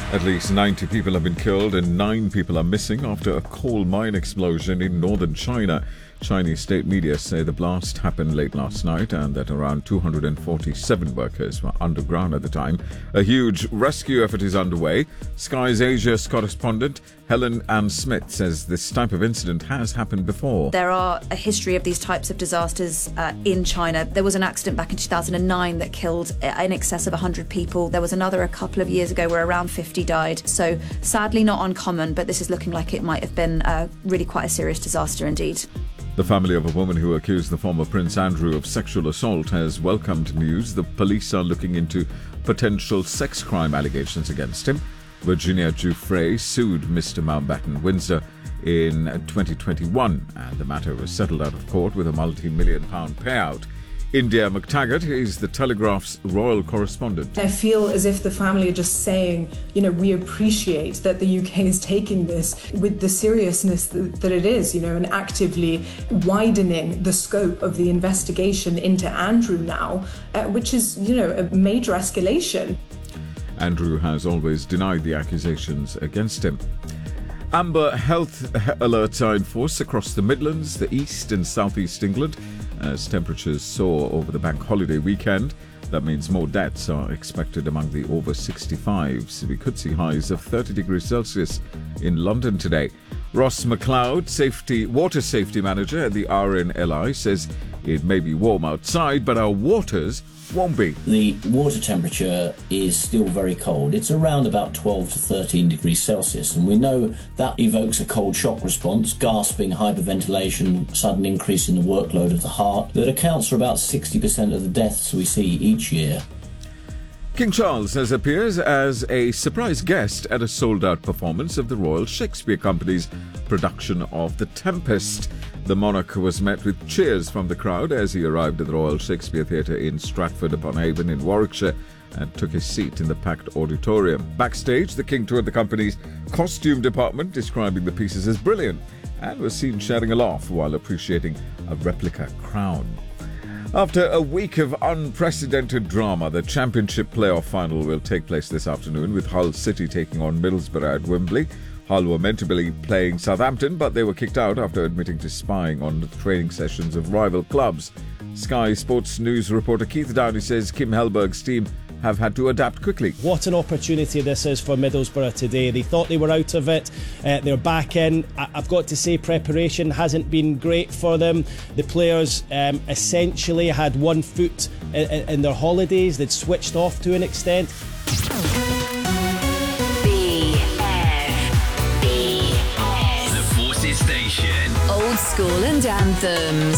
At least 90 people have been killed and 9 people are missing after a coal mine explosion in northern China. Chinese state media say the blast happened late last night and that around 247 workers were underground at the time. A huge rescue effort is underway. Sky's Asia's correspondent Helen Ann Smith says this type of incident has happened before. There are a history of these types of disasters in China. There was an accident back in 2009 that killed in excess of 100 people. There was another a couple of years ago where around 50 died. So sadly not uncommon, but this is looking like it might have been really quite a serious disaster indeed. The family of a woman who accused the former Prince Andrew of sexual assault has welcomed news the police are looking into potential sex crime allegations against him. Virginia Giuffre sued Mr. Mountbatten Windsor in 2021 and the matter was settled out of court with a multi-million-pound payout. India McTaggart is the Telegraph's royal correspondent. I feel as if the family are just saying, we appreciate that the UK is taking this with the seriousness that it is, and actively widening the scope of the investigation into Andrew now, which is, a major escalation. Andrew has always denied the accusations against him. Amber health alerts are in force across the Midlands, the East and Southeast England as temperatures soar over the bank holiday weekend. That means more deaths are expected among the over 65s. We could see highs of 30 degrees Celsius in London today. Ross McLeod, water safety manager at the RNLI, says it may be warm outside, but our waters won't be. The water temperature is still very cold. It's around about 12 to 13 degrees Celsius, and we know that evokes a cold shock response, gasping, hyperventilation, sudden increase in the workload of the heart, that accounts for about 60% of the deaths we see each year. King Charles has appeared as a surprise guest at a sold-out performance of the Royal Shakespeare Company's production of The Tempest. The monarch was met with cheers from the crowd as he arrived at the Royal Shakespeare Theatre in Stratford-upon-Avon in Warwickshire and took his seat in the packed auditorium. Backstage, the King toured the company's costume department, describing the pieces as brilliant, and was seen sharing a laugh while appreciating a replica crown. After a week of unprecedented drama, the Championship playoff final will take place this afternoon with Hull City taking on Middlesbrough at Wembley. Hull were meant to be playing Southampton, but they were kicked out after admitting to spying on the training sessions of rival clubs. Sky Sports News reporter Keith Downey says Kim Hellberg's team have had to adapt quickly. What an opportunity this is for Middlesbrough today. They thought they were out of it. They're back in. I've got to say preparation hasn't been great for them. The players essentially had one foot in their holidays. They'd switched off to an extent. The Forces Station. Old school and anthems.